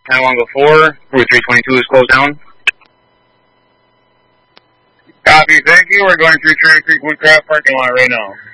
91 go 4, Route 322 is closed down. Copy, thank you. We're going through Cherry Creek Woodcraft parking lot right now.